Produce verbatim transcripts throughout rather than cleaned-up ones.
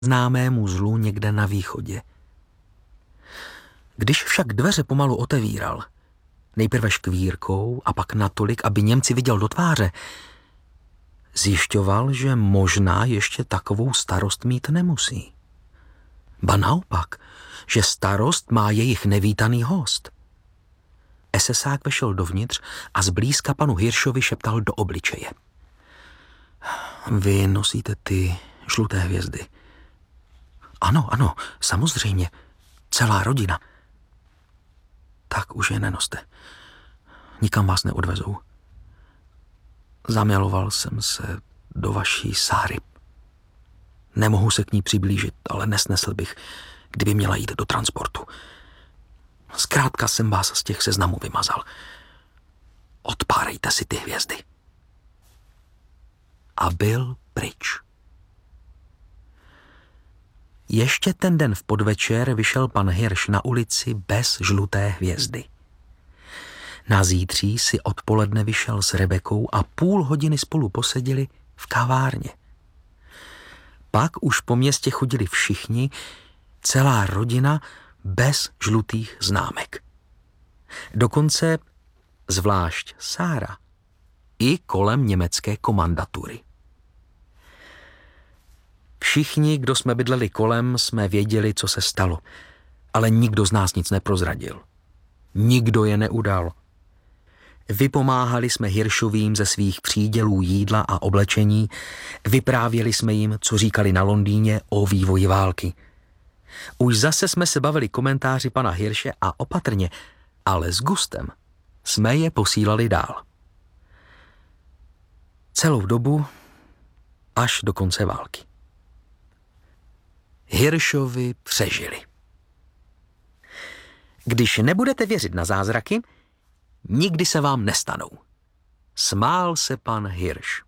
známému zlu někde na východě. Když však dveře pomalu otevíral, nejprve škvírkou a pak natolik, aby Němci viděl do tváře, zjišťoval, že možná ještě takovou starost mít nemusí. Ba naopak, že starost má jejich nevítaný host. esesák vešel dovnitř a zblízka panu Hiršovi šeptal do obličeje. Vy nosíte ty žluté hvězdy. Ano, ano, samozřejmě. Celá rodina. Tak už je nenoste. Nikam vás neodvezou. Zamiloval jsem se do vaší Sáry. Nemohu se k ní přiblížit, ale nesnesl bych, kdyby měla jít do transportu. Zkrátka jsem vás z těch seznamů vymazal. Odpárejte si ty hvězdy. A byl pryč. Ještě ten den v podvečer vyšel pan Hirš na ulici bez žluté hvězdy. Na zítří si odpoledne vyšel s Rebekou a půl hodiny spolu poseděli v kavárně. Pak už po městě chodili všichni, celá rodina bez žlutých známek. Dokonce zvlášť Sára i kolem německé komandatury. Všichni, kdo jsme bydleli kolem, jsme věděli, co se stalo, ale nikdo z nás nic neprozradil. Nikdo je neudal. Vypomáhali jsme Hiršovým ze svých přídělů jídla a oblečení, vyprávěli jsme jim, co říkali na Londýně o vývoji války. Už zase jsme se bavili komentáři pana Hirše a opatrně, ale s gustem, jsme je posílali dál. Celou dobu až do konce války. Hiršovi přežili. Když nebudete věřit na zázraky, nikdy se vám nestanou. Smál se pan Hirš.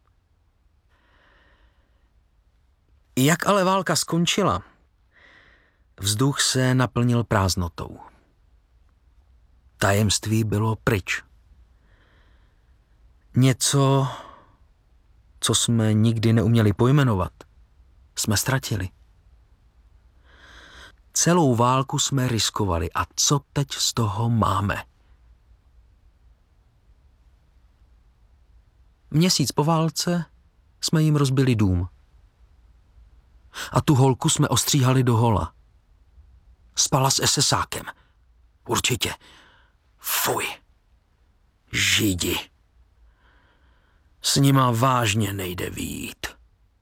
Jak ale válka skončila, vzduch se naplnil prázdnotou. Tajemství bylo pryč. Něco, co jsme nikdy neuměli pojmenovat, jsme ztratili. Celou válku jsme riskovali a co teď z toho máme? Měsíc po válce jsme jim rozbili dům. A tu holku jsme ostříhali do hola. Spala s esesákem. Určitě. Fuj. Židi. S nima vážně nejde vyjít.